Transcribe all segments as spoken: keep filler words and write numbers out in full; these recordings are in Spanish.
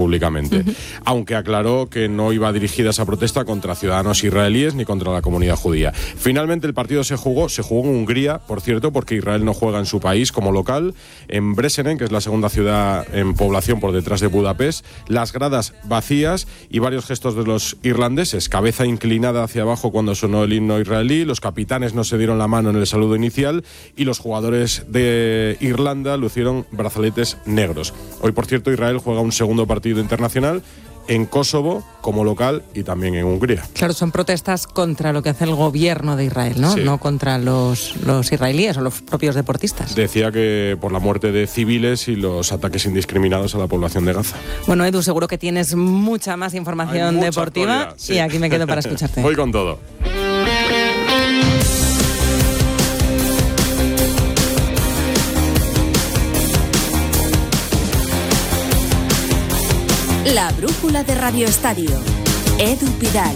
públicamente. Uh-huh. Aunque aclaró que no iba dirigida esa protesta contra ciudadanos israelíes ni contra la comunidad judía. Finalmente el partido se jugó, se jugó en Hungría, por cierto, porque Israel no juega en su país como local, en Bresenen, que es la segunda ciudad en población por detrás de Budapest, las gradas vacías y varios gestos de los irlandeses, cabeza inclinada hacia abajo cuando sonó el himno israelí, los capitanes no se dieron la mano en el saludo inicial y los jugadores de Irlanda lucieron brazaletes negros. Hoy, por cierto, Israel juega un segundo partido internacional en Kosovo como local y también en Hungría. Claro, son protestas contra lo que hace el gobierno de Israel, ¿no? Sí. No contra los, los israelíes o los propios deportistas. Decía que por la muerte de civiles y los ataques indiscriminados a la población de Gaza. Bueno, Edu, seguro que tienes mucha más información mucha deportiva sí. y aquí me quedo para escucharte. Voy con todo. La brújula de Radio Estadio. Edu Pidal.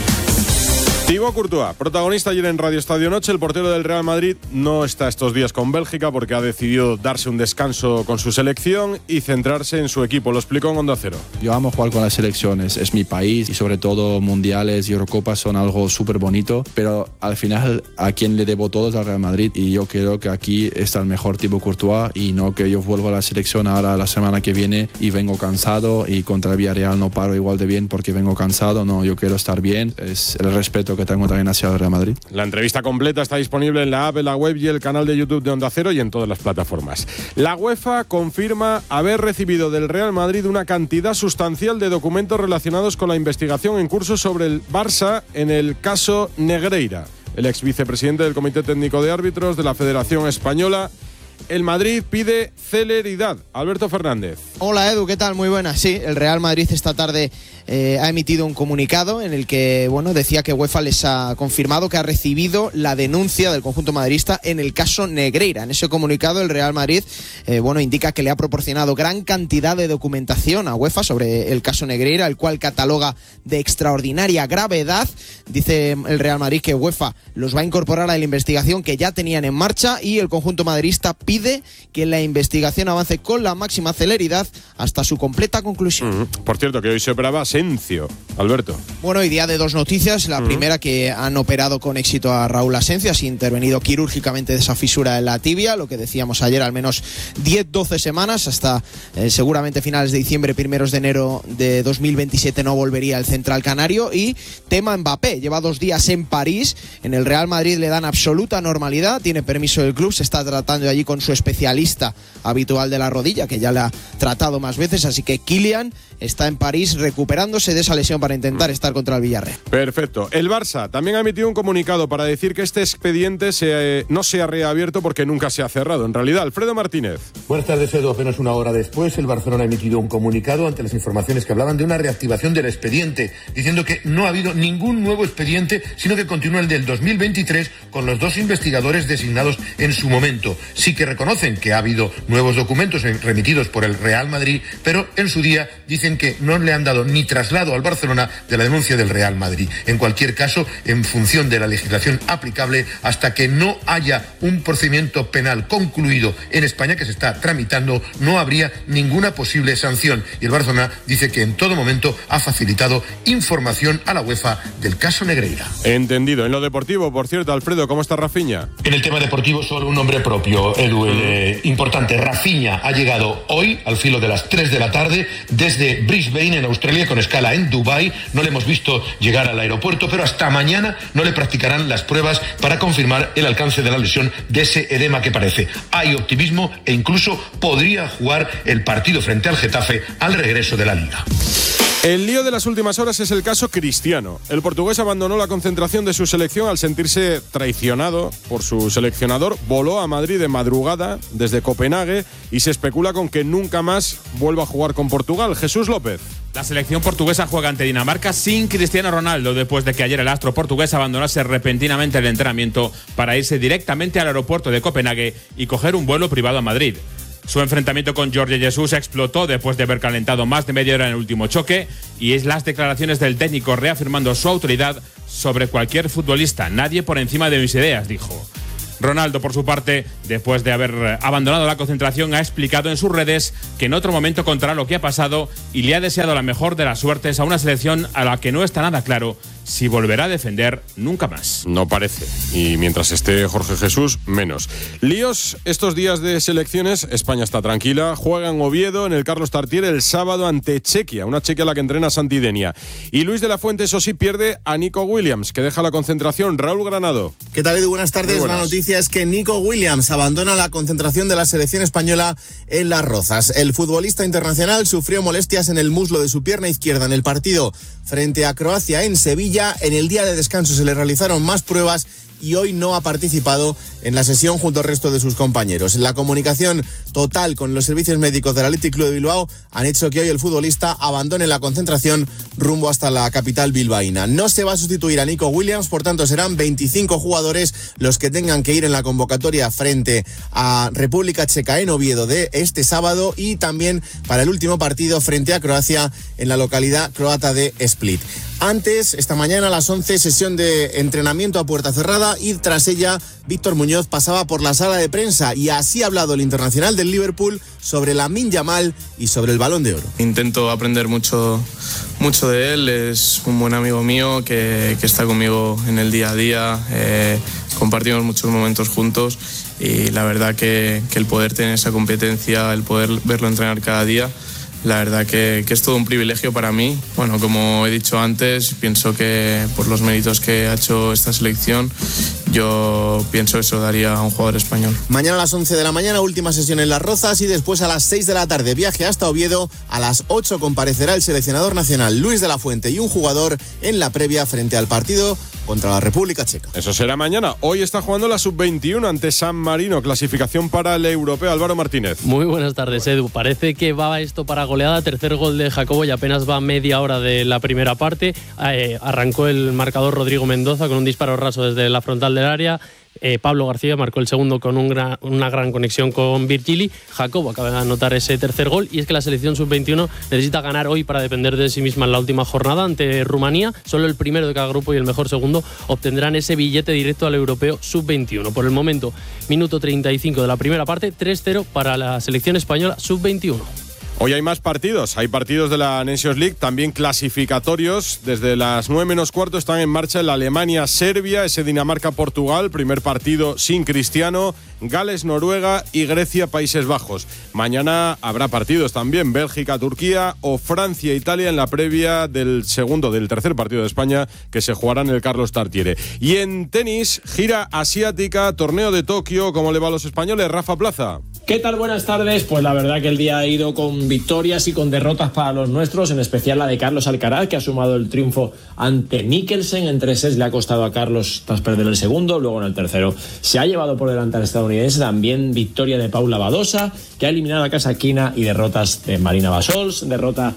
Thibaut Courtois, protagonista ayer en Radio Estadio Noche, el portero del Real Madrid no está estos días con Bélgica porque ha decidido darse un descanso con su selección y centrarse en su equipo. Lo explicó en Onda Cero. Yo amo jugar con las selecciones, es mi país y sobre todo mundiales y Eurocopas son algo súper bonito, pero al final a quien le debo todo es al Real Madrid y yo creo que aquí está el mejor Thibaut Courtois y no que yo vuelva a la selección ahora la semana que viene y vengo cansado y contra el Villarreal no paro igual de bien porque vengo cansado. No, yo quiero estar bien, es el respeto que tengo también hacia el Real Madrid. La entrevista completa está disponible en la app, en la web y el canal de YouTube de Onda Cero y en todas las plataformas. La UEFA confirma haber recibido del Real Madrid una cantidad sustancial de documentos relacionados con la investigación en curso sobre el Barça en el caso Negreira. El ex vicepresidente del Comité Técnico de Árbitros de la Federación Española. El Madrid pide celeridad. Alberto Fernández. Hola Edu, ¿qué tal? Muy buenas. Sí, el Real Madrid esta tarde eh, ha emitido un comunicado en el que, bueno, decía que UEFA les ha confirmado que ha recibido la denuncia del conjunto madridista en el caso Negreira. En ese comunicado el Real Madrid, eh, bueno, indica que le ha proporcionado gran cantidad de documentación a UEFA sobre el caso Negreira, el cual cataloga de extraordinaria gravedad. Dice el Real Madrid que UEFA los va a incorporar a la investigación que ya tenían en marcha y el conjunto madridista pide que la investigación avance con la máxima celeridad hasta su completa conclusión. Uh-huh. Por cierto, que hoy se operaba Asencio, Alberto. Bueno, hoy día de dos noticias. La uh-huh. primera, que han operado con éxito a Raúl Asencio, ha intervenido quirúrgicamente de esa fisura en la tibia, lo que decíamos ayer, al menos diez doce semanas, hasta eh, seguramente finales de diciembre, primeros de enero de dos mil veintisiete no volvería el central canario. Y tema Mbappé, lleva dos días en París, en el Real Madrid le dan absoluta normalidad, tiene permiso del club, se está tratando allí con su especialista habitual de la rodilla, que ya le ha tratado más veces, así que Kylian está en París recuperándose de esa lesión para intentar estar contra el Villarreal. Perfecto. El Barça también ha emitido un comunicado para decir que este expediente se, eh, no se ha reabierto porque nunca se ha cerrado. En realidad, Alfredo Martínez. Buenas tardes, Edu. Apenas una hora después, el Barcelona ha emitido un comunicado ante las informaciones que hablaban de una reactivación del expediente, diciendo que no ha habido ningún nuevo expediente, sino que continúa el del dos mil veintitrés con los dos investigadores designados en su momento. Sí que reconocen que ha habido nuevos documentos remitidos por el Real Madrid, pero en su día dicen que no le han dado ni traslado al Barcelona de la denuncia del Real Madrid. En cualquier caso, en función de la legislación aplicable, hasta que no haya un procedimiento penal concluido en España que se está tramitando, no habría ninguna posible sanción. Y el Barcelona dice que en todo momento ha facilitado información a la UEFA del caso Negreira. Entendido. En lo deportivo, por cierto, Alfredo, ¿cómo está Rafinha? En el tema deportivo, solo un nombre propio, Edu, el, eh, importante. Rafinha ha llegado hoy al filo de las tres de la tarde desde Brisbane, en Australia, con escala en Dubái. No le hemos visto llegar al aeropuerto, pero hasta mañana no le practicarán las pruebas para confirmar el alcance de la lesión de ese edema que parece. Hay optimismo e incluso podría jugar el partido frente al Getafe al regreso de la Liga. El lío de las últimas horas es el caso Cristiano. El portugués abandonó la concentración de su selección al sentirse traicionado por su seleccionador. Voló a Madrid de madrugada desde Copenhague y se especula con que nunca más vuelva a jugar con Portugal. Jesús López. La selección portuguesa juega ante Dinamarca sin Cristiano Ronaldo después de que ayer el astro portugués abandonase repentinamente el entrenamiento para irse directamente al aeropuerto de Copenhague y coger un vuelo privado a Madrid. Su enfrentamiento con Jorge Jesús explotó después de haber calentado más de media hora en el último choque y es las declaraciones del técnico reafirmando su autoridad sobre cualquier futbolista. Nadie por encima de mis ideas, dijo. Ronaldo, por su parte, después de haber abandonado la concentración, ha explicado en sus redes que en otro momento contará lo que ha pasado y le ha deseado la mejor de las suertes a una selección a la que no está nada claro si volverá a defender nunca más. No parece. Y mientras esté Jorge Jesús, menos. Líos estos días de selecciones. España está tranquila. Juega en Oviedo, en el Carlos Tartiere, el sábado ante Chequia. Una Chequia a la que entrena Santi Denia. Y Luis de la Fuente, eso sí, pierde a Nico Williams, que deja la concentración. Raúl Granado. ¿Qué tal, Edu? Buenas tardes. Buenas. La noticia es que Nico Williams abandona la concentración de la selección española en Las Rozas. El futbolista internacional sufrió molestias en el muslo de su pierna izquierda en el partido frente a Croacia en Sevilla. En el día de descanso se le realizaron más pruebas y hoy no ha participado en la sesión junto al resto de sus compañeros. La comunicación total con los servicios médicos del Athletic Club de Bilbao han hecho que hoy el futbolista abandone la concentración rumbo hasta la capital bilbaína. No se va a sustituir a Nico Williams, por tanto serán veinticinco jugadores los que tengan que ir en la convocatoria frente a República Checa en Oviedo de este sábado y también para el último partido frente a Croacia en la localidad croata de Split. Antes, esta mañana a las once, sesión de entrenamiento a puerta cerrada y tras ella Víctor Muñoz pasaba por la sala de prensa y así ha hablado el internacional del Liverpool sobre Lamine Yamal y sobre el Balón de Oro. Intento aprender mucho, mucho de él, es un buen amigo mío que, que está conmigo en el día a día, eh, compartimos muchos momentos juntos y la verdad que, que el poder tener esa competencia, el poder verlo entrenar cada día, la verdad que, que es todo un privilegio para mí. Bueno, como he dicho antes, pienso que por los méritos que ha hecho esta selección, yo pienso que eso daría a un jugador español. Mañana a las once de la mañana, última sesión en Las Rozas y después a las seis de la tarde, viaje hasta Oviedo. A las ocho comparecerá el seleccionador nacional Luis de la Fuente y un jugador en la previa frente al partido contra la República Checa. Eso será mañana. Hoy está jugando la sub veintiuno ante San Marino, clasificación para el europeo. Álvaro Martínez. Muy buenas tardes, Edu. Parece que va esto para goleada. Tercer gol de Jacobo y apenas va media hora de la primera parte. Eh, arrancó el marcador Rodrigo Mendoza con un disparo raso desde la frontal del área. Eh, Pablo García marcó el segundo con un gran, una gran conexión con Virgili. Jacobo acaba de anotar ese tercer gol y es que la selección sub veintiuno necesita ganar hoy para depender de sí misma en la última jornada ante Rumanía. Solo el primero de cada grupo y el mejor segundo obtendrán ese billete directo al europeo sub veintiuno. Por el momento, minuto treinta y cinco de la primera parte, tres cero para la selección española sub veintiuno. Hoy hay más partidos, hay partidos de la Nations League, también clasificatorios. Desde las nueve menos cuarto están en marcha el Alemania-Serbia, ese Dinamarca-Portugal, primer partido sin Cristiano, Gales-Noruega y Grecia-Países Bajos. Mañana habrá partidos también, Bélgica-Turquía o Francia-Italia en la previa del segundo, del tercer partido de España que se jugará en el Carlos Tartiere. Y en tenis, gira asiática, torneo de Tokio, ¿cómo le va a los españoles? Rafa Plaza. ¿Qué tal? Buenas tardes. Pues la verdad que el día ha ido con victorias y con derrotas para los nuestros, en especial la de Carlos Alcaraz, que ha sumado el triunfo ante Mikkelsen. En tres sets le ha costado a Carlos tras perder el segundo, luego en el tercero se ha llevado por delante al estadounidense. También victoria de Paula Badosa, que ha eliminado a Kasatkina, y derrotas de Marina Basols, derrota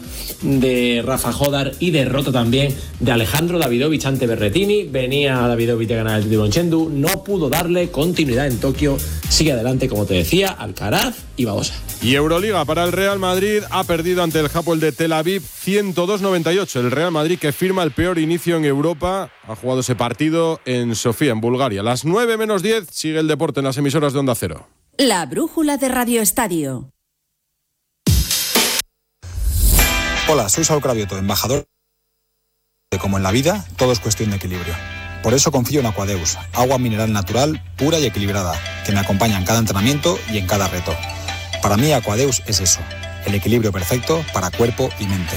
de Rafa Jodar y derrota también de Alejandro Davidovich ante Berrettini. Venía Davidovich de ganar el título en Chengdu, no pudo darle continuidad en Tokio. Sigue adelante, como te decía, Alcaraz y Badosa. Y Euroliga para el Real Madrid, ha perdido ante el Hapoel de Tel Aviv ciento dos noventa y ocho. El Real Madrid, que firma el peor inicio en Europa, ha jugado ese partido en Sofía, en Bulgaria. A las nueve menos diez sigue el deporte en las emisoras de Onda Cero. La brújula de Radio Estadio. Hola, soy Saúl Cravioto, embajador. Como en la vida, todo es cuestión de equilibrio. Por eso confío en Aquadeus, agua mineral natural, pura y equilibrada, que me acompaña en cada entrenamiento y en cada reto. Para mí Aquadeus es eso, el equilibrio perfecto para cuerpo y mente.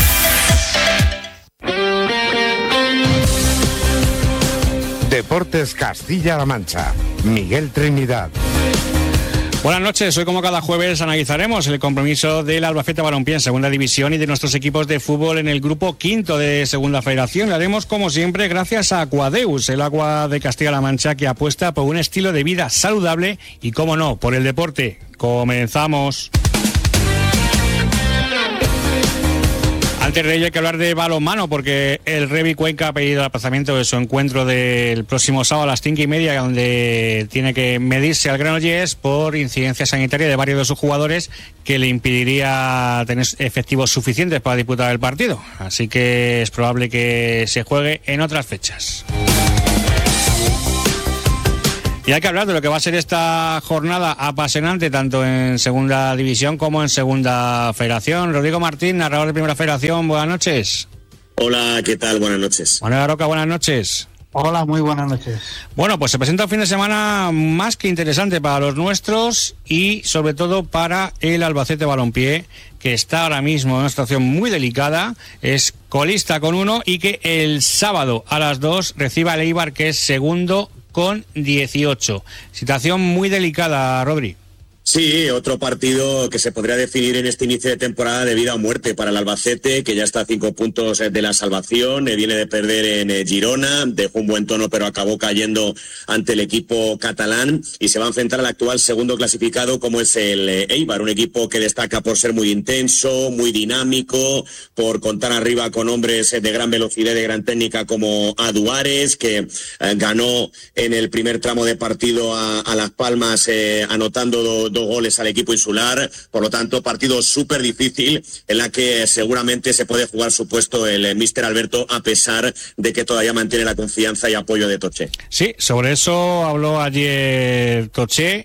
Deportes Castilla-La Mancha, Miguel Trinidad. Buenas noches, hoy como cada jueves analizaremos el compromiso del Albacete Balompié en Segunda División y de nuestros equipos de fútbol en el grupo quinto de Segunda Federación. Lo haremos como siempre gracias a Aquadeus, el agua de Castilla-La Mancha que apuesta por un estilo de vida saludable y, cómo no, por el deporte. Comenzamos. Antes de ello hay que hablar de balonmano porque el Revi Cuenca ha pedido el aplazamiento de su encuentro del próximo sábado a las cinco y media, donde tiene que medirse al Granollers por incidencia sanitaria de varios de sus jugadores que le impediría tener efectivos suficientes para disputar el partido. Así que es probable que se juegue en otras fechas. Y hay que hablar de lo que va a ser esta jornada apasionante tanto en Segunda División como en Segunda Federación. Rodrigo Martín, narrador de Primera Federación, buenas noches. Hola, ¿qué tal? Buenas noches. Manuel Aroca, buenas noches. Hola, muy buenas noches. Bueno, pues se presenta un fin de semana más que interesante para los nuestros y sobre todo para el Albacete Balompié, que está ahora mismo en una situación muy delicada, es colista con uno y que el sábado a las dos reciba el Eibar, que es segundo con dieciocho. Situación muy delicada, Rodri. Sí, otro partido que se podría definir en este inicio de temporada de vida o muerte para el Albacete, que ya está a cinco puntos de la salvación, viene de perder en Girona, dejó un buen tono pero acabó cayendo ante el equipo catalán y se va a enfrentar al actual segundo clasificado como es el Eibar, un equipo que destaca por ser muy intenso, muy dinámico, por contar arriba con hombres de gran velocidad y de gran técnica como Aduares, que eh, ganó en el primer tramo de partido a, a Las Palmas eh, anotando dos do, goles al equipo insular, por lo tanto partido súper difícil en la que seguramente se puede jugar su puesto el míster Alberto, a pesar de que todavía mantiene la confianza y apoyo de Toché. Sí, sobre eso habló ayer Toché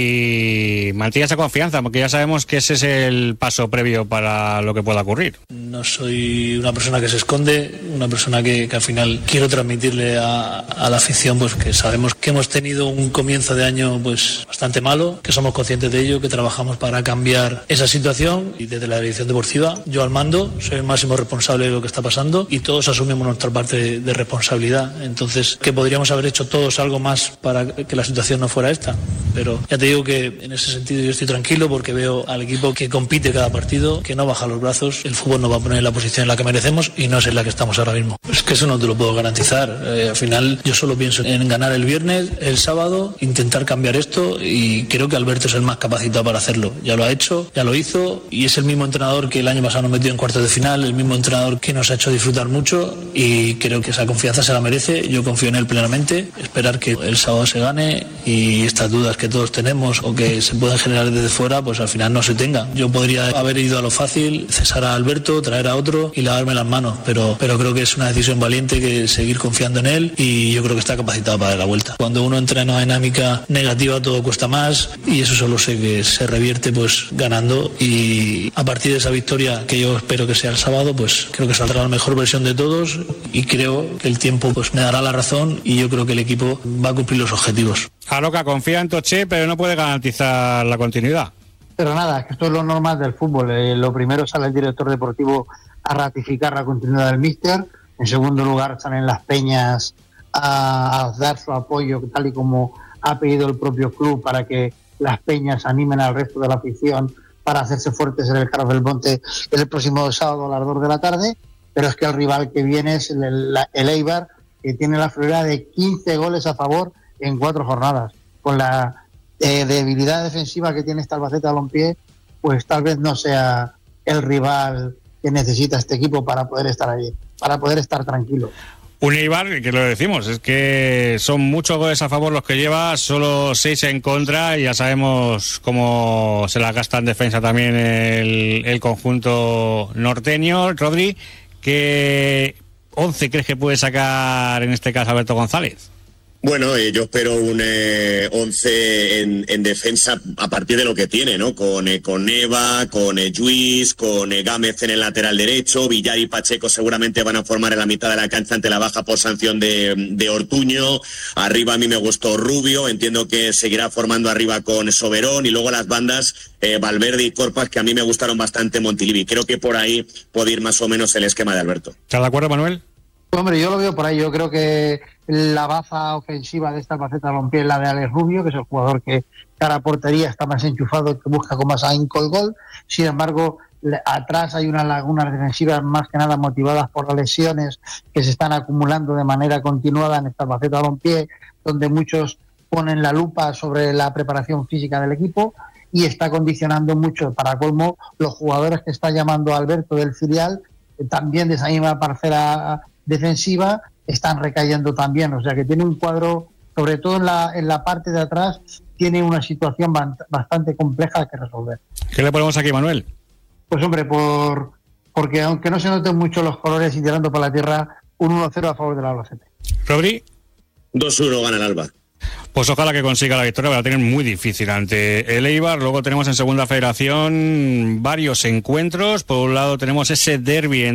y mantiene esa confianza, porque ya sabemos que ese es el paso previo para lo que pueda ocurrir. No soy una persona que se esconde, una persona que, que al final quiero transmitirle a, a la afición pues que sabemos que hemos tenido un comienzo de año pues bastante malo, que somos conscientes de ello, que trabajamos para cambiar esa situación y desde la dirección deportiva, yo al mando, soy el máximo responsable de lo que está pasando y todos asumimos nuestra parte de, de responsabilidad. Entonces, que podríamos haber hecho todos algo más para que la situación no fuera esta, pero ya te digo que en ese sentido yo estoy tranquilo porque veo al equipo que compite cada partido, que no baja los brazos, el fútbol nos va a poner en la posición en la que merecemos y no es en la que estamos ahora mismo. Es que eso no te lo puedo garantizar, eh, al final yo solo pienso en ganar el viernes, el sábado, intentar cambiar esto y creo que Alberto es el más capacitado para hacerlo. Ya lo ha hecho, ya lo hizo y es el mismo entrenador que el año pasado nos metió en cuartos de final, el mismo entrenador que nos ha hecho disfrutar mucho y creo que esa confianza se la merece. Yo confío en él plenamente, esperar que el sábado se gane y estas dudas que todos tenemos o que se pueden generar desde fuera, pues al final no se tengan. Yo podría haber ido a lo fácil, cesar a Alberto, traer a otro y lavarme las manos, pero, pero creo que es una decisión valiente, que seguir confiando en él y yo creo que está capacitado para dar la vuelta. Cuando uno entra en una dinámica negativa todo cuesta más y eso solo sé que se revierte pues ganando y a partir de esa victoria que yo espero que sea el sábado, pues creo que saldrá la mejor versión de todos y creo que el tiempo pues me dará la razón y yo creo que el equipo va a cumplir los objetivos. Aroca confía en Toché, pero no puede garantizar la continuidad. Pero nada, que esto es lo normal del fútbol. Eh, lo primero sale el director deportivo a ratificar la continuidad del míster. En segundo lugar salen las peñas a, a dar su apoyo, tal y como ha pedido el propio club, para que las peñas animen al resto de la afición para hacerse fuertes en el Carlos del Monte el próximo sábado a las dos de la tarde. Pero es que el rival que viene es el, el, el Eibar, que tiene la friolera de quince goles a favor en cuatro jornadas. Con la eh, debilidad defensiva que tiene este Albacete Balompié, pues tal vez no sea el rival que necesita este equipo para poder estar ahí, para poder estar tranquilo. Un Eibar, que lo decimos, es que son muchos goles a favor los que lleva, solo seis en contra, y ya sabemos cómo se la gasta en defensa también el, el conjunto norteño. Rodri, ¿qué once crees que puede sacar en este caso Alberto González? Bueno, eh, yo espero un eh, once en, en defensa a partir de lo que tiene, ¿no? Con, eh, con Eva, con eh, Lluís, con eh, Gámez en el lateral derecho, Villar y Pacheco seguramente van a formar en la mitad de la cancha ante la baja por sanción de, de Ortuño. Arriba a mí me gustó Rubio, entiendo que seguirá formando arriba con Soberón, y luego las bandas eh, Valverde y Corpas, que a mí me gustaron bastante Montilivi. Creo que por ahí puede ir más o menos el esquema de Alberto. ¿Estás de acuerdo, Manuel? Hombre, yo lo veo por ahí. Yo creo que la baza ofensiva de esta Albacete Balompié es la de Alex Rubio, que es el jugador que cara a portería está más enchufado, que busca con más ahínco el gol. Sin embargo, atrás hay unas lagunas defensivas más que nada motivadas por las lesiones que se están acumulando de manera continuada en esta Albacete Balompié, donde muchos ponen la lupa sobre la preparación física del equipo, y está condicionando mucho, para colmo, los jugadores que está llamando Alberto del filial, también de esa misma parcela defensiva, están recayendo también. O sea que tiene un cuadro, sobre todo en la, en la parte de atrás, tiene una situación bastante compleja que resolver. ¿Qué le ponemos aquí, Manuel? Pues hombre, por porque aunque no se noten mucho los colores y tirando por la tierra, un uno cero a favor del Albacete. ¿Rodri? dos uno gana el Alba. Pues ojalá que consiga la victoria, va a tener muy difícil ante el Eibar. Luego tenemos en Segunda Federación varios encuentros. Por un lado tenemos ese derbi